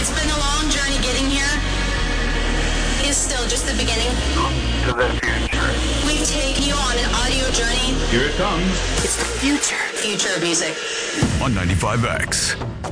It's been a long journey getting here. It's still just the beginning. To the future. We've taken you on an audio journey. Here it comes. It's the future. Future of music. On 95X.